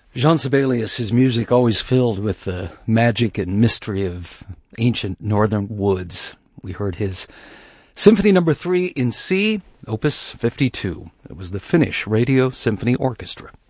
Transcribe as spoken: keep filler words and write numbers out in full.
Jean Sibelius, his music always filled with the magic and mystery of ancient northern woods. We heard his Symphony Number Three in C, Opus fifty-two. It was the Finnish Radio Symphony Orchestra.